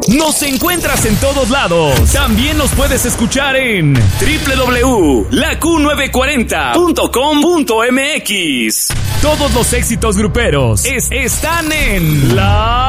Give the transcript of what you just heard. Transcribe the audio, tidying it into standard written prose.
Nos encuentras en todos lados. También nos puedes escuchar en www.laQ940.com.mx. Todos los éxitos gruperos están en La